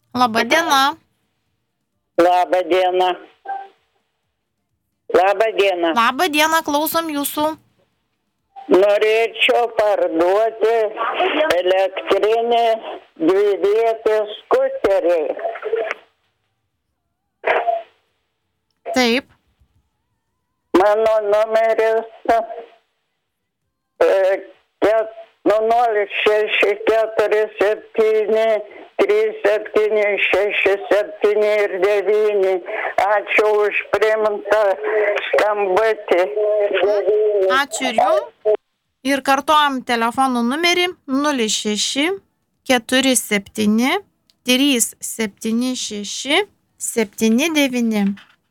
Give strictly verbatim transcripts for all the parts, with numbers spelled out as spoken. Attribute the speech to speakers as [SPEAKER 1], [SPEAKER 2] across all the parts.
[SPEAKER 1] Labą dieną.
[SPEAKER 2] Labą dieną. Labą dieną.
[SPEAKER 1] Labą dieną, klausom jūsų.
[SPEAKER 2] Norėčiau parduoti elektrinį dvivietį skuterį.
[SPEAKER 1] Taip.
[SPEAKER 2] Mano numeris e, ket, nu, nulis šeši keturi septyni trys septyni šeši septyni ir devyni. Ačiū už priimtą skambutį.
[SPEAKER 1] Ačiū ir jums. Ir kartuojam telefonų numerį nulis šeši keturi septyni trys septyni šeši septyni devyni.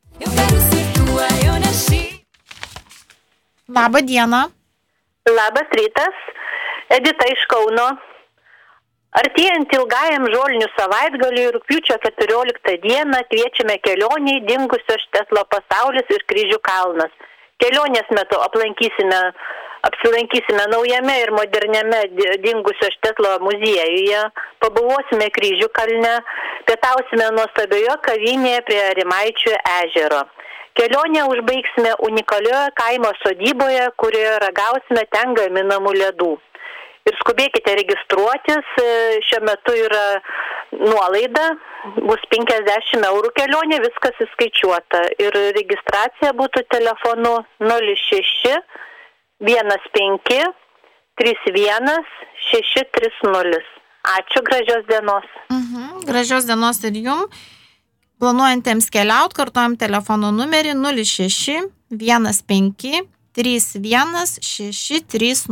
[SPEAKER 1] Labą dieną.
[SPEAKER 3] Labas rytas, Edita iš Kauno. Artėjant ilgajam žolinių savaitgaliui rugpjūčio keturioliktą dieną kviečiame kelioniai Dingusio štetlo pasaulis ir Kryžių kalnas. Kelionės metu aplankysime, apsilankysime naujame ir moderniame Dingusio štetlo muziejuje, pabuvosime Kryžių kalne, pietausime nuostabioje kavinėje prie Rimaičių ežero. Kelionę užbaigsime unikalioje kaimo sodyboje, kurioje ragausime ten gaminamų ledų. Ir skubėkite registruotis, šiuo metu yra nuolaida, bus penkiasdešimt eurų kelionė, viskas įskaičiuota. Ir registracija būtų telefonu nulis šeši vienas penki trys vienas šeši trys nulis. Ačiū, gražios dienos.
[SPEAKER 1] Mhm, gražios dienos ir jums. Planuojantiems keliauti, kartuojam telefono numerį nulis šeši vienas penki trys vienas šeši trys